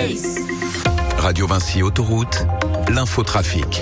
Voice. Radio Vinci Autoroute, l'infotrafic.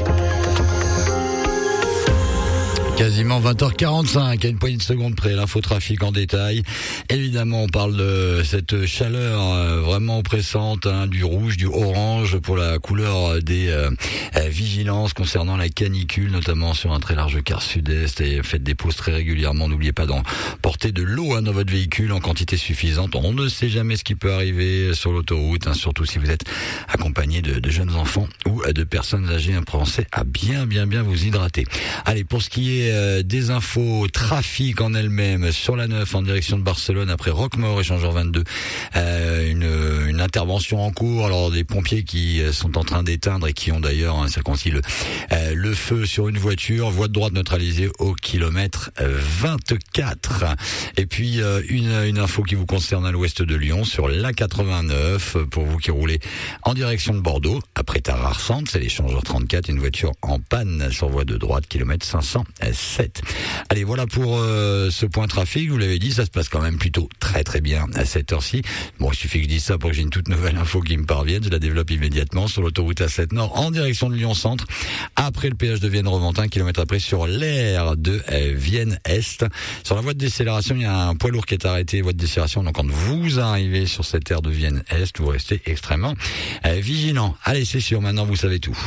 Quasiment 20h45, à une poignée de secondes près, l'infotrafic en détail. Évidemment, on parle de cette chaleur vraiment oppressante, du rouge, du orange pour la couleur des vigilances concernant la canicule, notamment sur un très large quart sud-est. Et faites des pauses très régulièrement. N'oubliez pas d'emporter de l'eau dans votre véhicule en quantité suffisante. On ne sait jamais ce qui peut arriver sur l'autoroute, surtout si vous êtes accompagné de jeunes enfants ou de personnes âgées. Pensez à bien vous hydrater. Allez, pour ce qui est des infos trafic en elle-même, sur la 9 en direction de Barcelone après Roquemaure échangeur 22, une intervention en cours. Alors des pompiers qui sont en train d'éteindre et qui ont d'ailleurs circoncis le feu sur une voiture, voie de droite neutralisée au kilomètre 24. Et puis une info qui vous concerne à l'ouest de Lyon sur l'A89 pour vous qui roulez en direction de Bordeaux après Tarare-Centre, c'est l'échangeur 34, une voiture en panne sur voie de droite, kilomètre 507. Allez, voilà pour ce point trafic. Vous l'avez dit, ça se passe quand même plutôt très bien à cette heure-ci. Bon, il suffit que je dise ça pour que j'ai une toute nouvelle info qui me parvienne. Je la développe immédiatement sur l'autoroute A7 Nord en direction de Lyon-Centre. Après le péage de Vienne-Reventin, kilomètre après sur l'aire de Vienne-Est. Sur la voie de décélération, il y a un poids lourd qui est arrêté. Voie de décélération, donc quand vous arrivez sur cette aire de Vienne-Est, vous restez extrêmement vigilant. Allez, c'est sûr, maintenant vous savez tout.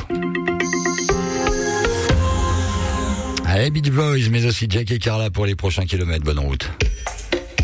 Allez, Beach Boys, mais aussi Jack et Carla pour les prochains kilomètres. Bonne route.